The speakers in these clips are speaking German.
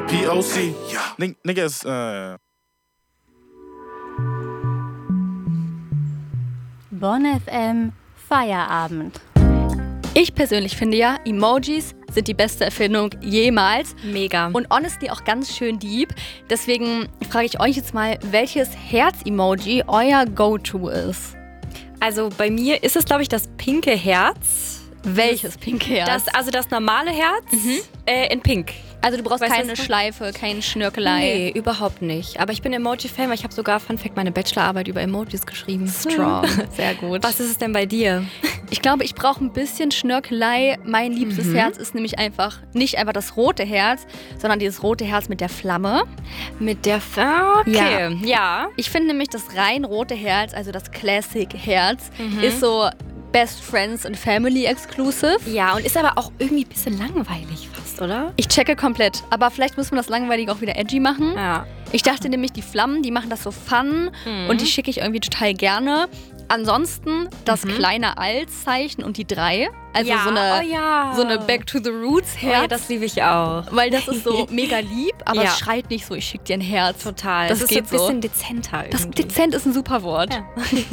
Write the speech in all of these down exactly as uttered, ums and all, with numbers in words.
P O C. N- niggas, uh... Bonn F M Feierabend. Ich persönlich finde ja, Emojis sind die beste Erfindung jemals. Mega. Und honestly auch ganz schön deep. Deswegen frage ich euch jetzt mal, welches Herz-Emoji euer Go-To ist. Also bei mir ist es, glaube ich, das pinke Herz. Welches pinke Herz? Das, also das normale Herz Mhm. äh, in pink. Also du brauchst Weißt du, keine was du- Schleife, kein Schnörkelei. Nee, überhaupt nicht. Aber ich bin Emoji-Fan, weil ich habe sogar, Fun Fact, meine Bachelorarbeit über Emojis geschrieben. Strong, sehr gut. Was ist es denn bei dir? Ich glaube, ich brauche ein bisschen Schnörkelei. Mein liebstes Mhm. Herz ist nämlich einfach nicht einfach das rote Herz, sondern dieses rote Herz mit der Flamme. Mit der F Okay, ja. ja. Ich finde nämlich das rein rote Herz, also das Classic Herz, Mhm. ist so Best Friends and Family exclusive. Ja, und ist aber auch irgendwie ein bisschen langweilig fast, oder? Ich checke komplett, aber vielleicht muss man das langweilig auch wieder edgy machen. Ja. Ich dachte nämlich, die Flammen, die machen das so fun Mhm. und die schicke ich irgendwie total gerne. Ansonsten das Mhm. kleine Als-Zeichen und die drei. Also ja. so eine, oh, ja. so eine Back to the Roots Oh, Herz. ja, das liebe ich auch. weil das ist so mega lieb, aber Ja. es schreit nicht so, ich schicke dir ein Herz. Total. Das Das, geht ist so so. ein bisschen dezenter Das irgendwie. dezent ist ein super Wort. Ja.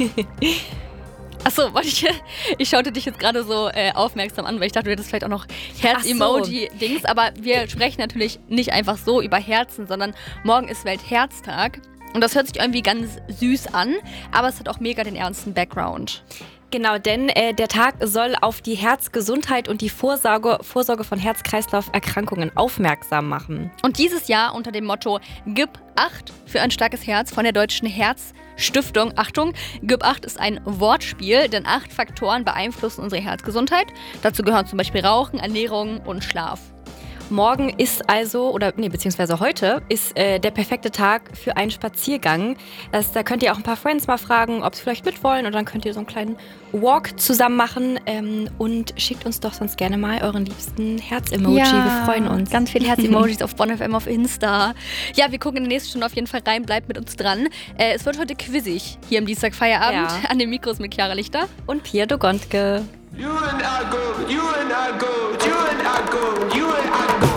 Achso, warte, ich, ich schaute dich jetzt gerade so äh, aufmerksam an, weil ich dachte, du hättest vielleicht auch noch Herz-Emoji-Dings. Aber wir sprechen natürlich nicht einfach so über Herzen, sondern morgen ist Weltherztag. Und das hört sich irgendwie ganz süß an, aber es hat auch mega den ernsten Background. Genau, denn äh, der Tag soll auf die Herzgesundheit und die Vorsorge, Vorsorge von Herz-Kreislauf-Erkrankungen aufmerksam machen. Und dieses Jahr unter dem Motto Gib acht für ein starkes Herz von der Deutschen Herzstiftung. Achtung, Gib acht ist ein Wortspiel, denn acht Faktoren beeinflussen unsere Herzgesundheit. Dazu gehören zum Beispiel Rauchen, Ernährung und Schlaf. Morgen ist also, oder nee, beziehungsweise heute, ist äh, der perfekte Tag für einen Spaziergang. Das, da könnt ihr auch ein paar Friends mal fragen, ob sie vielleicht mitwollen, und dann könnt ihr so einen kleinen Walk zusammen machen, ähm, und schickt uns doch sonst gerne mal euren liebsten Herz-Emoji. Wir freuen uns. Ganz viele Herz-Emojis auf Bonn F M auf Insta. Ja, wir gucken in der nächsten Stunde auf jeden Fall rein. Bleibt mit uns dran. Äh, es wird heute quizzig hier im Dienstag Feierabend. Ja. An den Mikros mit Chiara Lichter. Und Pia Dogontke. You and I go, you and I go, you and I go, you and I go.